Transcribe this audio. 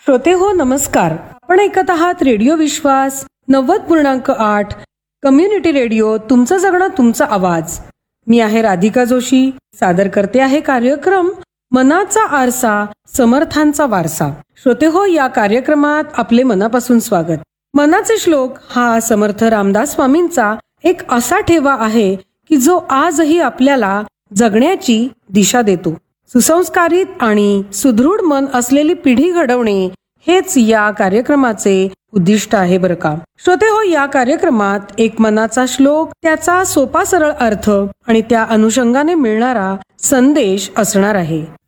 श्रोते हो नमस्कार. आपण ऐकत आहात रेडिओ विश्वास 90.8 कम्युनिटी रेडिओ. तुमचं जगणं तुमचा आवाज. मी आहे राधिका जोशी. सादर करते आहे कार्यक्रम मनाचा आरसा समर्थांचा वारसा. श्रोते हो, या कार्यक्रमात आपले मनापासून स्वागत. मनाचे श्लोक हा समर्थ रामदास स्वामींचा एक असा ठेवा आहे की जो आजही आपल्याला जगण्याची दिशा देतो. सुसंस्कारित आणि सुदृढ मन असलेली पिढी घडवणे हेच या कार्यक्रमाचे उद्दिष्ट आहे बरं का. श्रोते हो, या कार्यक्रमात एक मनाचा श्लोक, त्याचा सोपा सरळ अर्थ आणि त्या अनुषंगाने मिळणारा संदेश असणार आहे.